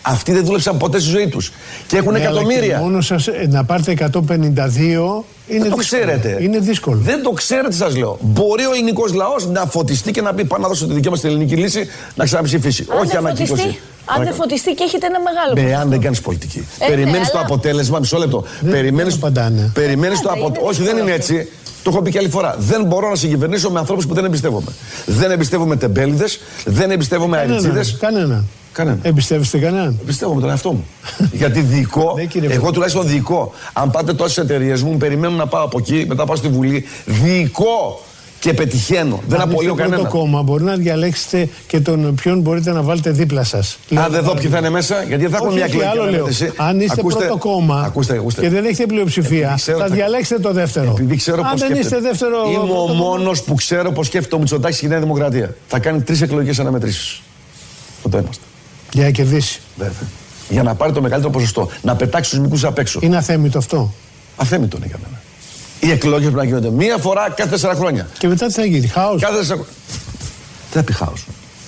Αυτοί δεν δούλεψαν ποτέ στη ζωή τους. Και έχουν εκατομμύρια. Μόνο σας να πάρετε 152 είναι το ξέρετε. Είναι δύσκολο. Δεν το ξέρετε, σας λέω. Μπορεί ο ελληνικός λαός να φωτιστεί και να πει: Πάμε να δώσω τη δική μας την ελληνική λύση να ξαναψηφίσει. Όχι ανακοίνωση. Αν δεν φωτιστεί και έχετε ένα μεγάλο πρόβλημα. Αν δεν κάνεις πολιτική. Περιμένεις το αποτέλεσμα, μισό λεπτό. Περιμένεις το αποτέλεσμα. Όχι, δεν είναι έτσι. Το έχω πει και άλλη φορά. Δεν μπορώ να συγκυβερνήσω με ανθρώπους που δεν εμπιστεύομαι. Δεν εμπιστεύομαι τεμπέληδες, δεν εμπιστεύομαι αριτσίδες. Κανέναν. Εμπιστεύεστε κανέναν? Εμπιστεύομαι τον εαυτό μου. Γιατί διοικό, εγώ τουλάχιστον διοικό. Αν πάτε τόσες εταιρείες μου, περιμένουν να πάω από εκεί, μετά πάω στη Βουλή. Διοικό και πετυχαίνω. Δεν απολύω κανέναν. Στο κόμμα μπορεί να διαλέξετε και τον ποιον μπορείτε να βάλετε δίπλα σας. Αν δεν δω ποιοι θα είναι μέσα, γιατί θα έχουμε μια εκλογική. Αν είστε πρώτο κόμμα και δεν έχετε πλειοψηφία, θα διαλέξετε το δεύτερο. Επειδή ξέρω πώς σκέφτεται. Είμαι ο μόνος που ξέρω πώς σκέφτεται ο Μητσοτάκης και η Νέα Δημοκρατία. Θα κάνει 3 εκλογικές αναμετρήσεις. Αυτό είμαστε. Για να κερδίσει. Βέβαια. Για να πάρει το μεγαλύτερο ποσοστό. Να πετάξει τους μικρούς απ' έξω. Είναι αθέμητο αυτό? Αθέμητο είναι για μένα. Οι εκλογές πρέπει να γίνονται μία φορά κάθε 4 χρόνια. Και μετά τι θα γίνει? Χάος? Κάθε 4 χρόνια. Τι θα πει χάος?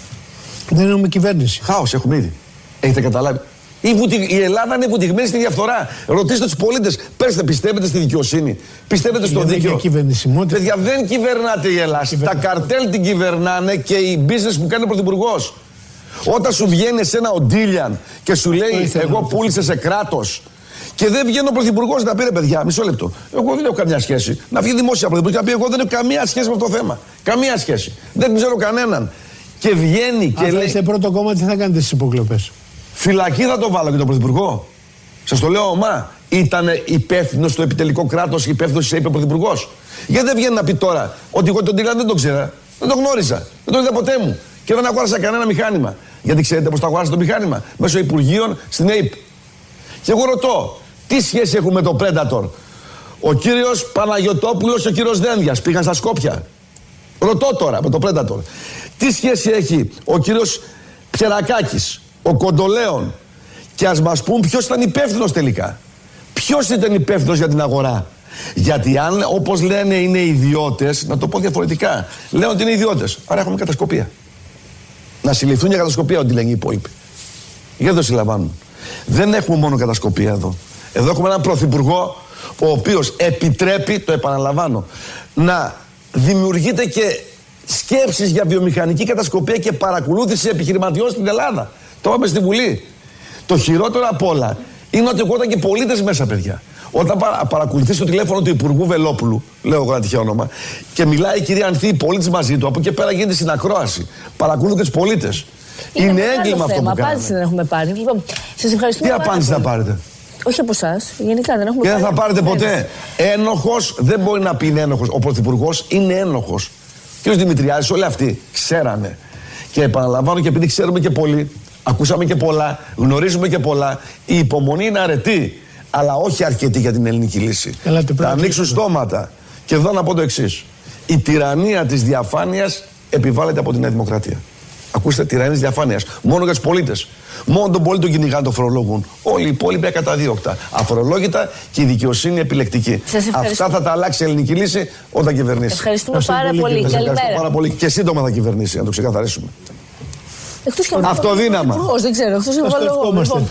Δεν έχουμε κυβέρνηση. Χάος έχουμε ήδη. Έχετε καταλάβει? Η Ελλάδα είναι βουτυγμένη στη διαφθορά. Ρωτήστε τους πολίτες, πιστεύετε στη δικαιοσύνη? Πιστεύετε στο δίκαιο? Παιδιά, δεν κυβερνάτε η Ελλάδα. Τα καρτέλ την κυβερνάνε και η business που κάνει ο πρωθυπουργός. Όταν σου βγαίνει εσένα ο Ντίλιαν και σου λέει: Εγώ πούλησα σε κράτος. Και δεν βγαίνει ο πρωθυπουργός να πει: Ρε παιδιά, μισό λεπτό. Εγώ δεν έχω καμιά σχέση. Να βγει δημόσια πρωθυπουργός και να πει: Εγώ δεν έχω καμία σχέση με αυτό το θέμα. Καμία σχέση. Δεν ξέρω κανέναν. Και βγαίνει και λέει: Αν είστε πρώτο κόμμα, τι θα κάνετε στις υποκλοπές? Φυλακή θα το βάλω και τον πρωθυπουργό. Σας το λέω, ομά. Ήταν υπεύθυνος στο επιτελικό κράτος, υπεύθυνος είπε ο πρωθυπουργός. Γιατί δεν βγαίνει να πει τώρα ότι εγώ τον Ντίλιαν δεν τον ξέρα. Δεν τον γνώριζα. Δεν τον είδα ποτέ μου. Και δεν αγόρασα κανένα μηχάνημα. Γιατί ξέρετε πώς το αγόρασα το μηχάνημα? Μέσω Υπουργείων στην ΑΕΠ. Και εγώ ρωτώ, τι σχέση έχουν με το Predator ο κύριος Παναγιωτόπουλος και ο κύριος Δένδιας? Πήγαν στα Σκόπια. Ρωτώ τώρα με το Predator. Τι σχέση έχει ο κύριος Πιερακάκης, ο Κοντολέων? Και ας μας πούν ποιος ήταν υπεύθυνος τελικά. Ποιος ήταν υπεύθυνος για την αγορά? Γιατί αν, όπως λένε, είναι ιδιώτες, να το πω διαφορετικά, λένε ότι είναι ιδιώτες. Άρα έχουμε κατασκοπία. Να συλληφθούν για κατασκοπία, ό,τι λένε οι υπόλοιποι. Γιατί το συλλαμβάνουν? Δεν έχουμε μόνο κατασκοπία εδώ. Εδώ έχουμε έναν πρωθυπουργό, ο οποίος επιτρέπει, το επαναλαμβάνω, να δημιουργείται και σκέψεις για βιομηχανική κατασκοπία και παρακολούθηση επιχειρηματιών στην Ελλάδα. Το είπαμε στη Βουλή. Το χειρότερο απ' όλα είναι ότι εγώ ήταν και πολίτες μέσα, παιδιά. Όταν παρακολουθείς το τηλέφωνο του Υπουργού Βελόπουλου, λέω εγώ ένα τυχαίο όνομα, και μιλάει η κυρία Ανθή, οι πολίτες μαζί του, από εκεί πέρα γίνεται συνακρόαση. Παρακολουθούν και τους πολίτες. Είναι έγκλημα αυτό που κάνουμε. Απάντηση δεν έχουμε πάρει. Λοιπόν, σας ευχαριστούμε. Τι απάντηση θα πάρετε? Όχι από εσάς, γενικά δεν έχουμε πάρει. Και δεν θα πάρετε ποτέ. Ένοχος δεν μπορεί να πει είναι ένοχος. Ο πρωθυπουργός είναι ένοχος. Και ο Δημητριάδης, όλοι αυτοί ξέρανε. Και επαναλαμβάνω, και επειδή ξέρουμε και πολύ, ακούσαμε και πολλά, γνωρίζουμε και πολλά, η υπομονή είναι αρετή. Αλλά όχι αρκετή για την ελληνική λύση. Θα ανοίξουν στόματα. Και εδώ να πω το εξής. Η τυραννία της διαφάνειας επιβάλλεται από τη Νέα Δημοκρατία. Ακούστε, τυραννία της διαφάνειας. Μόνο για τους πολίτες. Μόνο τον πολίτη τον κυνηγάνε, τον φορολόγουν. Όλοι οι υπόλοιποι ακαταδίωκτα. Αφορολόγητα και η δικαιοσύνη επιλεκτική. Αυτά θα τα αλλάξει η ελληνική λύση όταν κυβερνήσει. Ευχαριστούμε πάρα πολύ. Ευχαριστώ πάρα πολύ. Και σύντομα θα κυβερνήσει, να το ξεκαθαρίσουμε. Αυτοδύναμα. Δεν ξέρω, εκτός και εγώ.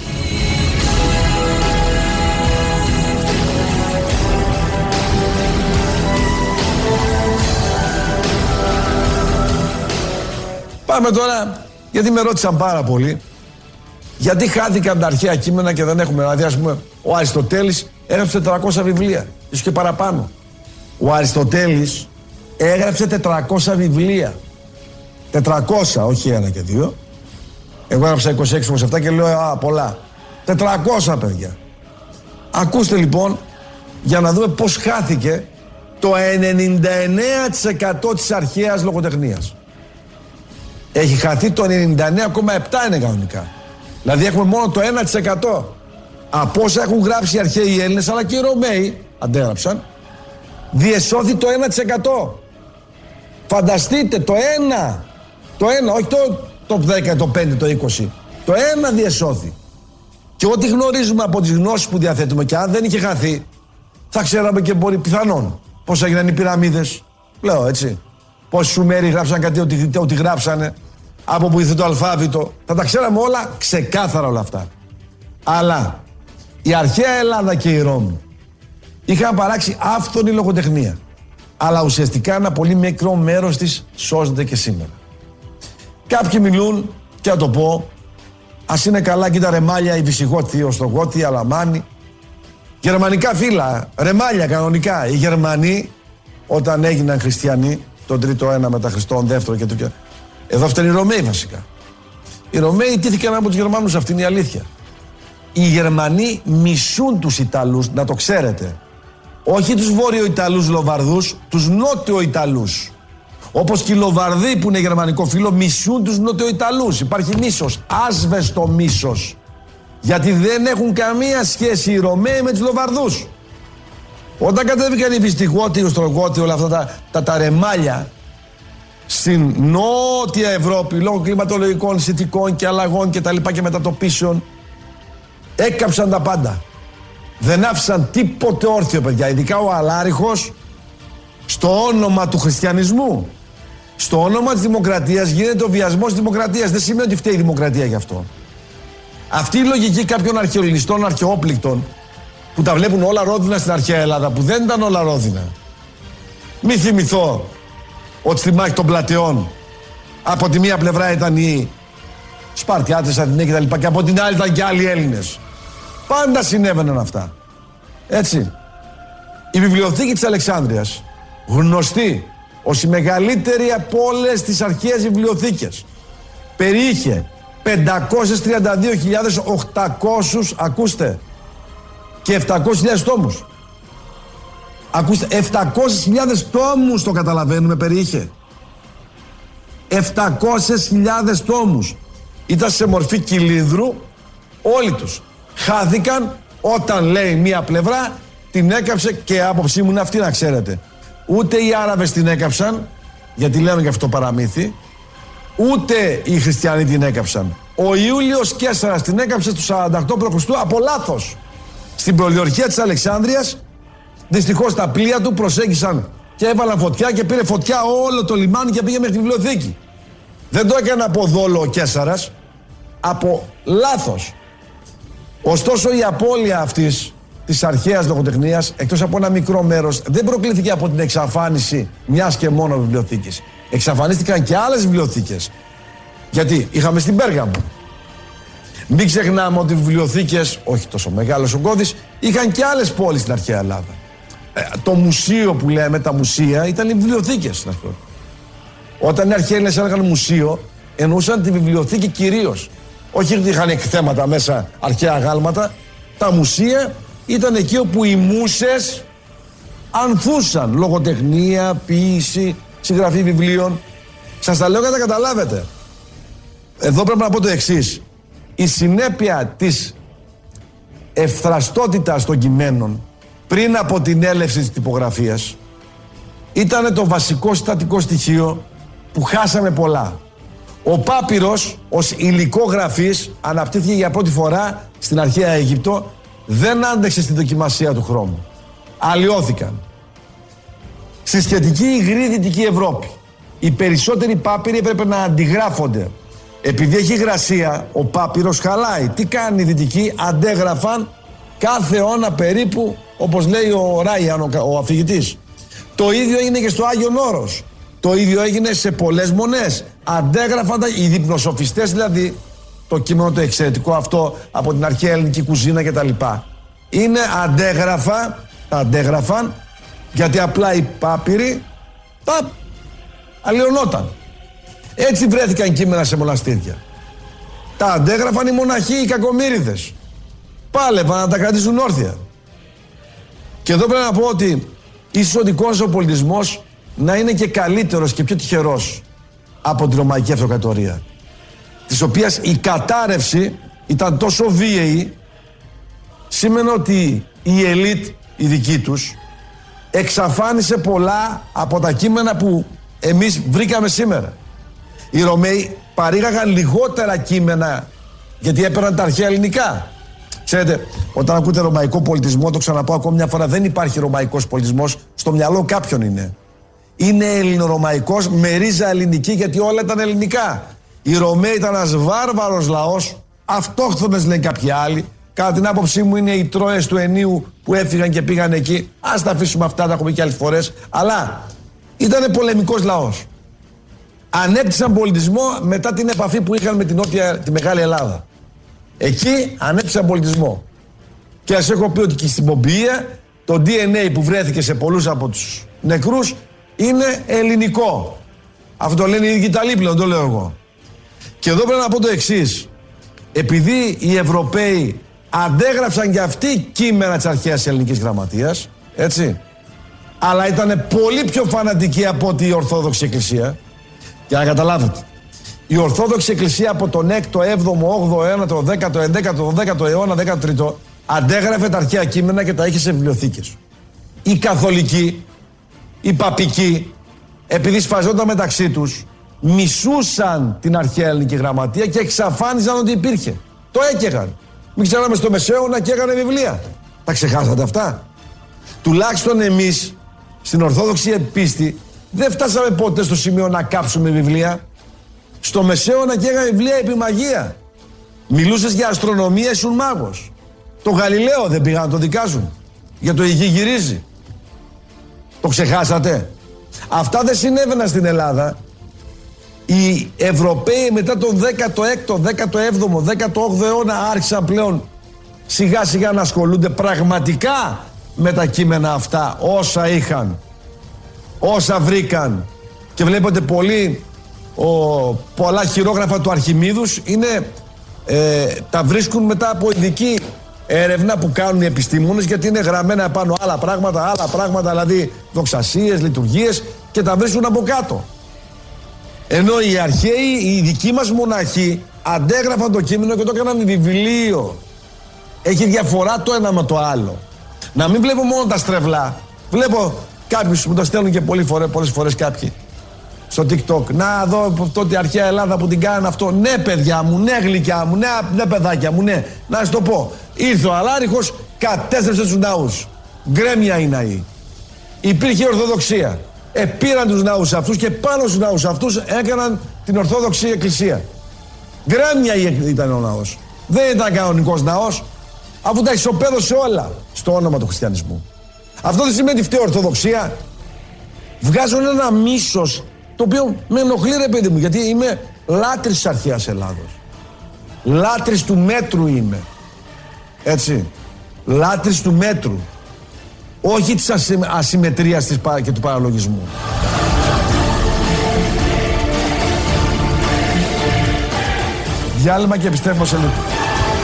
Πάμε τώρα, γιατί με ρώτησαν πάρα πολύ, γιατί χάθηκαν τα αρχαία κείμενα και δεν έχουμε. Δηλαδή, ας πούμε, ο Αριστοτέλης έγραψε 400 βιβλία, ίσως και παραπάνω. Ο Αριστοτέλης έγραψε 400 βιβλία. 400, όχι 1 και 2. Εγώ έγραψα 26-27 και λέω πολλά. 400, παιδιά. Ακούστε λοιπόν, για να δούμε πώς χάθηκε το 99% της αρχαίας λογοτεχνίας. Έχει χαθεί το 99,7% είναι κανονικά. Δηλαδή έχουμε μόνο το 1% από όσα έχουν γράψει οι αρχαίοι Έλληνες, αλλά και οι Ρωμαίοι αντέγραψαν. Διεσώθη το 1%. Φανταστείτε, το 1, όχι το 10, το 5, το 20. Το 1 διεσώθη. Και ό,τι γνωρίζουμε από τις γνώσεις που διαθέτουμε, και αν δεν είχε χαθεί, θα ξέραμε και μπορεί πιθανόν πώς έγιναν οι πυραμίδες. Λέω έτσι. Πόσοι Σουμέροι γράψαν κάτι, ότι γράψανε. από που ήρθε το αλφάβητο. Θα τα ξέραμε όλα ξεκάθαρα όλα αυτά. Αλλά η αρχαία Ελλάδα και η Ρώμη είχαν παράξει άφθονη λογοτεχνία. Αλλά ουσιαστικά ένα πολύ μικρό μέρος της σώζεται και σήμερα. Κάποιοι μιλούν, και να το πω, ας είναι καλά και τα ρεμάλια, οι Βυσιγότοι, οι Οστρογότοι, οι Αλαμάνοι. Γερμανικά φύλλα, ρεμάλια κανονικά. Οι Γερμανοί, όταν έγιναν χριστιανοί, τον τρίτο ένα μετά Χριστόν, δεύτερο και το. Εδώ φταίνουν οι Ρωμαίοι βασικά. Οι Ρωμαίοι τύθηκαν από τους Γερμανούς, αυτή είναι η αλήθεια. Οι Γερμανοί μισούν τους Ιταλούς, να το ξέρετε. Όχι τους Βόρειο-Ιταλούς Λοβαρδούς, τους Νότιο-Ιταλούς. Όπως και οι Λοβαρδοί που είναι γερμανικό φύλλο μισούν τους Νότιο-Ιταλούς. Υπάρχει μίσος, άσβεστο μίσος. Γιατί δεν έχουν καμία σχέση οι Ρωμαίοι με τους Λοβαρδούς. Όταν κατέβηκαν οι Βυστιγότοι, οι Οστρογότοι, όλα αυτά τα ρεμάλια στην Νότια Ευρώπη, λόγω κλιματολογικών συνθηκών και αλλαγών και τα λοιπά και μετατοπίσεων, έκαψαν τα πάντα. Δεν άφησαν τίποτε όρθιο, παιδιά. Ειδικά ο Αλάριχος, στο όνομα του χριστιανισμού, στο όνομα της δημοκρατίας, γίνεται ο βιασμός της δημοκρατίας. Δεν σημαίνει ότι φταίει η δημοκρατία γι' αυτό. Αυτή η λογική κάποιων αρχαιολινιστών, αρχαιόπληκτων, που τα βλέπουν όλα ρόδινα στην αρχαία Ελλάδα, που δεν ήταν όλα ρόδινα. Μη θυμηθώ ότι στη μάχη των Πλατεών από τη μία πλευρά ήταν οι Σπαρτιάτες, Αθηναίοι κτλ. Και από την άλλη ήταν και άλλοι Έλληνες. Πάντα συνέβαιναν αυτά. Έτσι. Η βιβλιοθήκη της Αλεξάνδρειας, γνωστή ως η μεγαλύτερη από όλες τις αρχαίες βιβλιοθήκες, περιείχε 532.800, ακούστε, και 700.000 τόμους. Ακούστε, 700.000 τόμους, το καταλαβαίνουμε, περιείχε. 700.000 τόμους. Ήταν σε μορφή κυλίνδρου, όλοι τους. Χάθηκαν όταν, λέει, μία πλευρά την έκαψε, και άποψή μου είναι αυτή, να ξέρετε. Ούτε οι Άραβες την έκαψαν, γιατί λένε και αυτό το παραμύθι, ούτε οι χριστιανοί την έκαψαν. Ο Ιούλιος Καίσαρας την έκαψε το 48 π.Χ. από λάθος. Στην πολιορκία της Αλεξάνδρειας, δυστυχώς τα πλοία του προσέγγισαν και έβαλαν φωτιά και πήρε φωτιά όλο το λιμάνι και πήγε μέχρι τη βιβλιοθήκη. Δεν το έκανε από δόλο ο Καίσαρας, από λάθος. Ωστόσο η απώλεια αυτής της αρχαίας λογοτεχνίας, εκτός από ένα μικρό μέρος, δεν προκλήθηκε από την εξαφάνιση μιας και μόνο βιβλιοθήκης. Εξαφανίστηκαν και άλλες βιβλιοθήκες. Γιατί είχαμε στην Πέργαμο. Μην ξεχνάμε ότι οι βιβλιοθήκες, όχι τόσο μεγάλος ο Κώδης, είχαν και άλλες πόλεις στην αρχαία Ελλάδα. Το μουσείο που λέμε, τα μουσεία, ήταν οι βιβλιοθήκες. Όταν οι αρχαίοι Έλληνες έλεγαν μουσείο, εννοούσαν τη βιβλιοθήκη κυρίως. Όχι ότι είχαν εκθέματα μέσα, αρχαία αγάλματα. Τα μουσεία ήταν εκεί όπου οι μούσες ανθούσαν. Λογοτεχνία, ποίηση, συγγραφή βιβλίων. Σας τα λέω για να τα καταλάβετε. Εδώ πρέπει να πω το εξής. Η συνέπεια της ευθραστότητας των κειμένων πριν από την έλευση της τυπογραφίας ήταν το βασικό συστατικό στοιχείο που χάσαμε πολλά. Ο πάπυρος ως υλικό γραφής αναπτύχθηκε για πρώτη φορά στην αρχαία Αίγυπτο, δεν άντεξε στη δοκιμασία του χρόνου. Αλλοιώθηκαν. Στη σχετική υγρή Δυτική Ευρώπη οι περισσότεροι πάπυροι έπρεπε να αντιγράφονται. Επειδή έχει υγρασία, ο πάπυρος χαλάει. Τι κάνει οι Δυτικοί? Αντέγραφαν κάθε αιώνα περίπου, όπως λέει ο Ράιαν, ο αφηγητής. Το ίδιο έγινε και στο Άγιον Όρος. Το ίδιο έγινε σε πολλές μονές. Αντέγραφαν οι διπνοσοφιστές, δηλαδή, το κείμενο το εξαιρετικό αυτό από την αρχαία ελληνική κουζίνα κτλ. Είναι αντέγραφαν, γιατί απλά οι πάπυροι αλλοιωνόταν. Έτσι βρέθηκαν κείμενα σε μοναστήρια. Τα αντέγραφαν οι μοναχοί, οι κακομοίριδες. Πάλευαν να τα κρατήσουν όρθια. Και εδώ πρέπει να πω ότι ίσως ο δικός ο πολιτισμός να είναι και καλύτερος και πιο τυχερός από τη Ρωμαϊκή Αυτοκρατορία, της οποίας η κατάρρευση ήταν τόσο βίαιη, σήμαινε ότι η ελίτ, η δική τους, εξαφάνισε πολλά από τα κείμενα που εμείς βρήκαμε σήμερα. Οι Ρωμαίοι παρήγαγαν λιγότερα κείμενα γιατί έπαιρναν τα αρχαία ελληνικά. Ξέρετε, όταν ακούτε ρωμαϊκό πολιτισμό, το ξαναπώ ακόμη μια φορά, δεν υπάρχει ρωμαϊκός πολιτισμός, στο μυαλό κάποιον είναι. Είναι ελληνορωμαϊκός με ρίζα ελληνική, γιατί όλα ήταν ελληνικά. Οι Ρωμαίοι ήταν ένας βάρβαρος λαός, αυτόχθονες λένε κάποιοι άλλοι. Κατά την άποψή μου είναι οι Τρώες του Ενίου που έφυγαν και πήγαν εκεί. Ας τα αφήσουμε αυτά, τα έχουμε πει και άλλες φορές. Αλλά ήταν πολεμικός λαός. Ανέπτυσαν πολιτισμό μετά την επαφή που είχαν με τη Μεγάλη Ελλάδα. Εκεί ανέπτυσαν πολιτισμό. Και ας έχω πει ότι και στην Πομπία το DNA που βρέθηκε σε πολλούς από τους νεκρούς είναι ελληνικό. Αυτό το λένε οι ίδιοι Ιταλοί πλέον, το λέω εγώ. Και εδώ πρέπει να πω το εξής. Επειδή οι Ευρωπαίοι αντέγραψαν και αυτοί κείμενα της αρχαίας ελληνικής γραμματείας, έτσι, αλλά ήταν πολύ πιο φανατικοί από ότι η Ορθόδοξη Εκκλησία. Για να καταλάβετε, η Ορθόδοξη Εκκλησία από τον 6ο, 7ο, 8ο, 9ο, 10ο, 11ο, 12ο αιώνα, 13ο, αντέγραφε τα αρχαία κείμενα και τα είχε σε βιβλιοθήκες. Οι Καθολικοί, οι Παπικοί, επειδή σφαζόταν μεταξύ τους, μισούσαν την αρχαία ελληνική γραμματεία και εξαφάνιζαν ότι υπήρχε. Το έκαιγαν. Μην ξέραμε στο Μεσαίωνα και έγανε βιβλία. Τα ξεχάσατε αυτά? Τουλάχιστον εμείς, στην Ορθόδοξη πίστη, δεν φτάσαμε ποτέ στο σημείο να κάψουμε βιβλία. Στο Μεσαίωνα και έγανε βιβλία επί μαγεία. Μιλούσες για αστρονομία, ήσουν μάγος. Το Γαλιλαίο δεν πήγαν να το δικάζουν. Για το η γη γυρίζει. Το ξεχάσατε? Αυτά δεν συνέβαιναν στην Ελλάδα. Οι Ευρωπαίοι μετά τον 16ο, 17ο, 18ο αιώνα άρχισαν πλέον σιγά σιγά να ασχολούνται πραγματικά με τα κείμενα αυτά, όσα είχαν, όσα βρήκαν. Και βλέπετε πολλά χειρόγραφα του Αρχιμίδους είναι, τα βρίσκουν μετά από ειδική έρευνα που κάνουν οι επιστήμονες, γιατί είναι γραμμένα επάνω άλλα πράγματα, δηλαδή δοξασίες, λειτουργίες, και τα βρίσκουν από κάτω. Ενώ οι αρχαίοι, οι δικοί μας μοναχοί, αντέγραφαν το κείμενο και το έκαναν βιβλίο. Έχει διαφορά το ένα με το άλλο. Να μην βλέπω μόνο τα στρεβλά. Βλέπω κάποιους που το στέλνουν και πολλές φορές κάποιοι στο TikTok. Να δω τότε η αρχαία Ελλάδα που την κάνανε αυτό. Ναι, παιδιά μου, ναι, γλυκιά μου, ναι, παιδάκια μου, ναι. Να σας το πω. Ήρθε ο Αλάριχος, κατέστρεψε τους ναούς. Γκρέμια οι ναοί. Υπήρχε Ορθοδοξία. Πήραν τους ναούς αυτούς και πάνω στους ναούς αυτούς έκαναν την Ορθόδοξη Εκκλησία. Γκρέμια ήταν ο ναός. Δεν ήταν κανονικός ναός, αφού τα ισοπαίδωσε όλα στο όνομα του χριστιανισμού. Αυτό δεν σημαίνει ότι φταίει η Ορθοδοξία. Βγάζουν ένα μίσος το οποίο με ενοχλεί, ρε παιδί μου, γιατί είμαι λάτρης της αρχαίας Ελλάδος. Λάτρης του μέτρου είμαι. Έτσι. Λάτρης του μέτρου. Όχι της ασυμμετρίας και του παραλογισμού. Διάλειμμα και επιστρέφω σε λίγο.